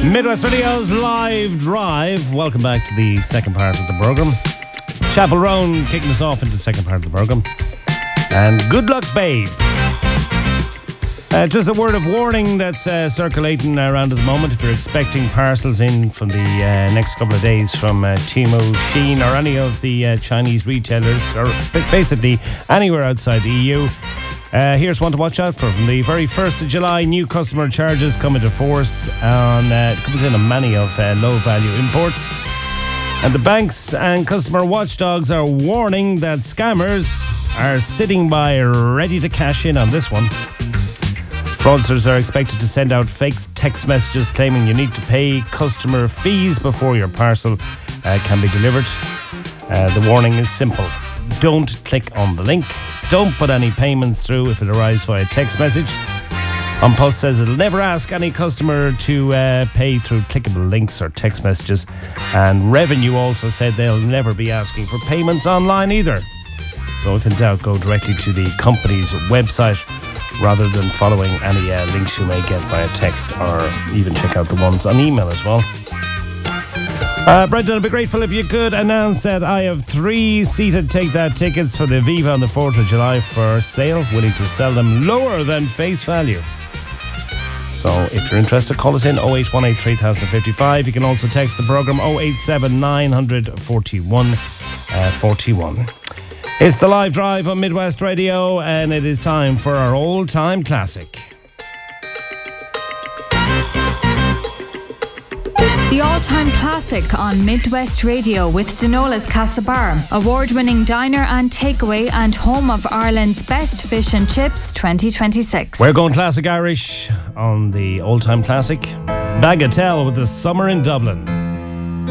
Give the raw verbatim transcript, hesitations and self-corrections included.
Midwest Radio's Live Drive. Welcome back to the second part of the programme. Chapel Roan kicking us off into the second part of the programme. And Good Luck Babe. Uh, just a word of warning that's uh, circulating around at the moment. If you're expecting parcels in from the uh, next couple of days from uh, Temu, Shein or any of the uh, Chinese retailers, or basically anywhere outside the E U, uh, here's one to watch out for. From the very first of July, new customer charges come into force. On, uh, it comes in on many of uh, low-value imports. And the banks and customer watchdogs are warning that scammers are sitting by ready to cash in on this one. Fraudsters are expected to send out fake text messages claiming you need to pay customer fees before your parcel uh, can be delivered. Uh, the warning is simple. Don't click on the link. Don't put any payments through if it arrives via text message. An Post says it'll never ask any customer to uh, pay through clickable links or text messages. And Revenue also said they'll never be asking for payments online either. So if in doubt, go directly to the company's website rather than following any uh, links you may get via text, or even check out the ones on email as well. Uh, Brendan, I'd be grateful if you could announce that I have three seated Take That tickets for the Viva on the fourth of July for sale, willing to sell them lower than face value. So if you're interested, call us in oh eight one eight, three thousand fifty-five. You can also text the programme oh eight seven, nine forty-one, forty-one. It's the Live Drive on Midwest Radio, and it is time for our old-time classic. The all-time classic on Midwest Radio with Denola's Castlebar, award-winning diner and takeaway and home of Ireland's best fish and chips twenty twenty-six. We're going classic Irish on the old-time classic. Bagatelle with the Summer in Dublin.